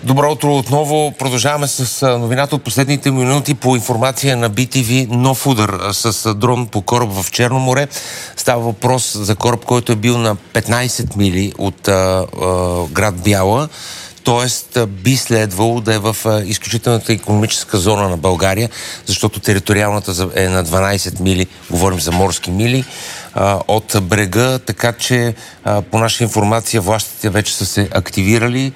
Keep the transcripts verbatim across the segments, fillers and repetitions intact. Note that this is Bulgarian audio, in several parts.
Добро утро отново. Продължаваме с новината от последните минути по информация на би ти ви. Нов удар с дрон по кораб в Черно море. Става въпрос за кораб, който е бил на петнайсет мили от а, а, град Бяла. Тоест би следвало да е в изключителната икономическа зона на България, защото териториалната е на дванайсет мили, говорим за морски мили, от брега, така че по наша информация властите вече са се активирали.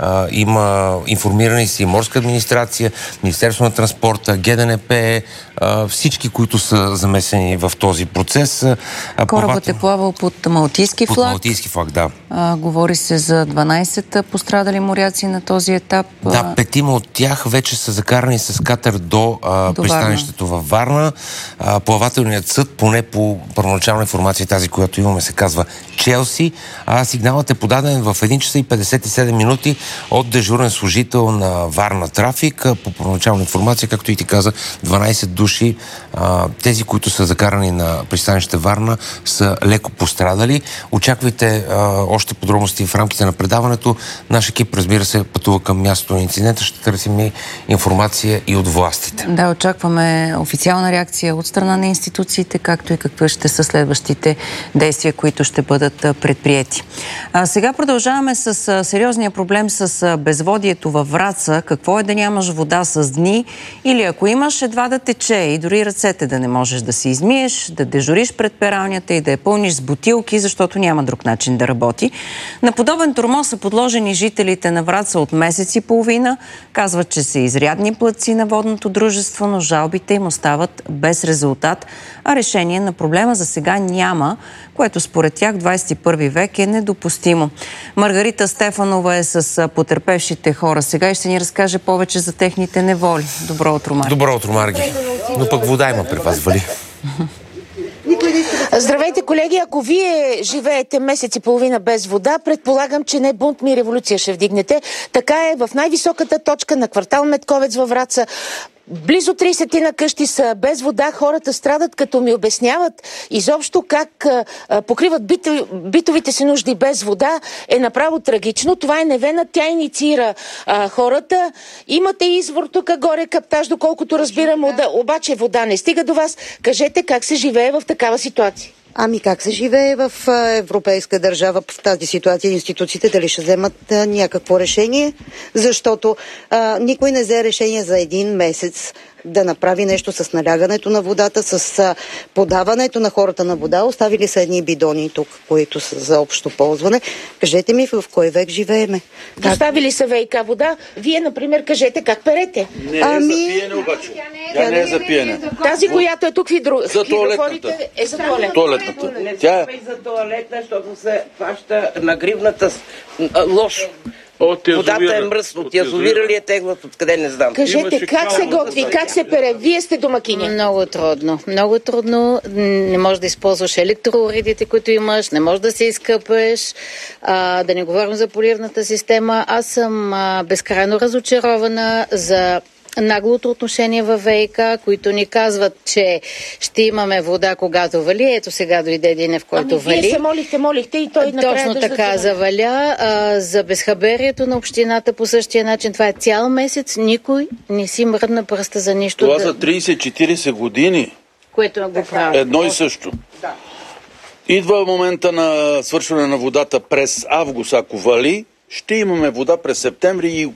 Има информирани си морска администрация, Министерство на транспорта, ге де ен пе, всички, които са замесени в този процес. Корабът е плавал под малтийски флаг. Под малтийски флаг, да. А, говори се за дванайсет пострадали моряци на този етап. Да, петима от тях вече са закарани с катер до, а, до пристанището във Варна. А, плавателният съд, поне по първоначална информация, тази, която имаме, се казва Челси. А сигналът е подаден в един час и петдесет и седем минути от дежурен служител на Варна Трафик. По първоначална информация, както и ти каза, дванайсет души. А, тези, които са закарани на пристанище Варна, са леко пострадали. Очаквайте а, още подробности в рамките на предаването. Наш екип, разбира се, пътува към мястото на инцидента. Ще търсим и информация и от властите. Да, очакваме официална реакция от страна на институциите, както и какви ще са следващите действия, които ще бъдат предприети. А сега продължаваме с а, сериозния проблем с а, безводието във Враца. Какво е да нямаш вода с дни или ако имаш, едва да тече и дори ръцете да не можеш да си измиеш, да дежуриш пред пералнята и да я пълниш с бутилки, защото няма друг начин да работи. На подобен тормоз са подложени жителите на Враца от месец и половина. Казват, че са изрядни платци на водното дружество, но жалбите им остават без резултат, а решение на проблема за сега няма, което според тях в двайсет и първи век е недопустимо. Маргарита Стефанова е с потърпевшите хора сега и ще ни разкаже повече за техните неволи. Добро утро, Марги. Добро утро, Марги. Но пък вода има при вас, Вали. Здравейте, колеги! Ако вие живеете месец и половина без вода, предполагам, че не бунт ми революция ще вдигнете. Така е в най-високата точка на квартал Медковец във Враца. Близо трийсет на къщи са без вода, хората страдат, като ми обясняват изобщо как а, покриват битови, битовите си нужди без вода, е направо трагично. Това е Невена, тя инициира а, хората. Имате извор тук горе, каптаж, доколкото разбирам, вода, обаче вода не стига до вас. Кажете как се живее в такава ситуация. Ами как се живее в европейска държава в тази ситуация? Институциите дали ще вземат а, някакво решение? Защото а, никой не взе решение за един месец да направи нещо с налягането на водата, с а, подаването на хората на вода. Оставили са едни бидони тук, които са за общо ползване. Кажете ми в кой век живееме? Доставили са ВиК вода. Вие, например, кажете как перете. Не е ами... за пиене обаче. Тя не е за пиене. Тази, която е тук в хидро... За туалетната. Е за туалетната. Туалетната. Тя е за туалетна, защото се фаща на гривната лошо. Водата е мръсна. От язовира ли е теглат? Откъде не знам. Кажете, как се готви, как се пере? Вие сте домакини. Много трудно. Много трудно. Не можеш да използваш електроуредите, които имаш, не можеш да се изкъпеш. А, да не говорим за поливната система. Аз съм а, безкрайно разочарована за наглото отношение във ВиК, които ни казват, че ще имаме вода, когато вали. Ето сега дойде деня, в който ами, вали. Вие се молихте, молихте и той накрая точно държа така да заваля. А, за безхаберието на общината по същия начин. Това е цял месец. Никой не си мръдна пръста за нищо. Това да... за трийсет-четирийсет години. Което го прави. Едно и също. Да. Идва момента на свършване на водата през август, ако вали. Ще имаме вода през септември и